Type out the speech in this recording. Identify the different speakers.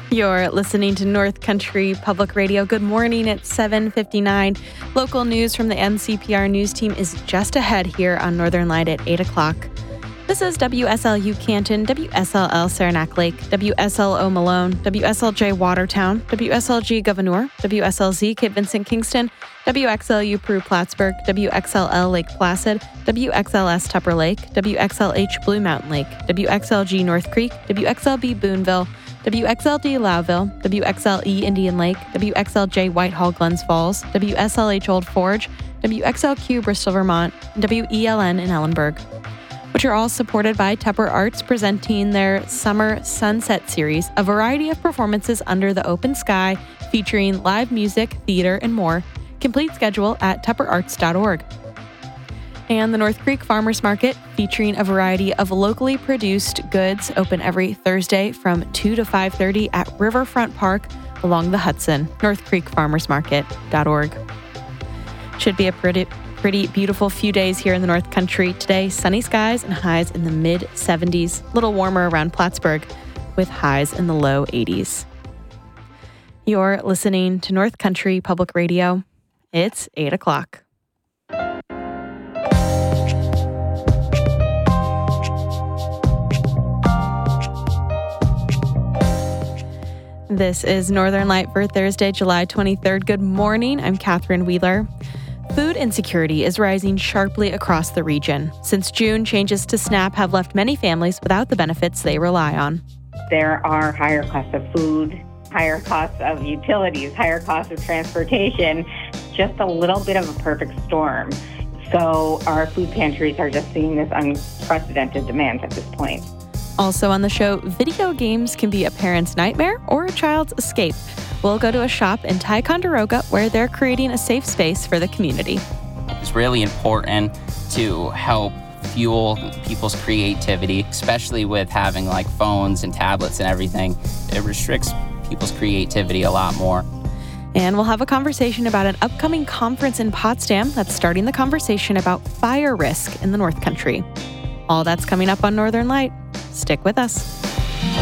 Speaker 1: You're listening to North Country Public Radio. Good morning. It's 7:59. Local news from the NCPR news team is just ahead here on Northern Light at 8 o'clock. This is WSLU Canton, WSLL Saranac Lake, WSLO Malone, WSLJ Watertown, WSLG Gouverneur, WSLZ Cape Vincent Kingston, WXLU Peru Plattsburgh, WXLL Lake Placid, WXLS Tupper Lake, WXLH Blue Mountain Lake, WXLG North Creek, WXLB Boonville, WXLD Loudville, WXLE Indian Lake, WXLJ Whitehall Glens Falls, WSLH Old Forge, WXLQ Bristol Vermont, and WELN in Ellenburg, which are all supported by Tupper Arts, presenting their Summer Sunset Series, a variety of performances under the open sky featuring live music, theater, and more. Complete schedule at tupperarts.org. And the North Creek Farmers Market, featuring a variety of locally produced goods, open every Thursday from 2 to 5:30 at Riverfront Park along the Hudson, northcreekfarmersmarket.org. Should be a pretty beautiful few days here in the North Country today. Sunny skies and highs in the mid-70s. A little warmer around Plattsburgh with highs in the low 80s. You're listening to North Country Public Radio. It's 8 o'clock. This is Northern Light for Thursday, July 23rd. Good morning. I'm Catherine Wheeler. Food insecurity is rising sharply across the region. Since June, changes to SNAP have left many families without the benefits they rely on.
Speaker 2: There are higher costs of food, higher costs of utilities, higher costs of transportation, just a little bit of a perfect storm. So our food pantries are just seeing this unprecedented demand at this point.
Speaker 1: Also on the show, video games can be a parent's nightmare or a child's escape. We'll go to a shop in Ticonderoga where they're creating a safe space for the community.
Speaker 3: It's really important to help fuel people's creativity, especially with having like phones and tablets and everything. It restricts people's creativity a lot more.
Speaker 1: And we'll have a conversation about an upcoming conference in Potsdam that's starting the conversation about fire risk in the North Country. All that's coming up on Northern Light. Stick with us.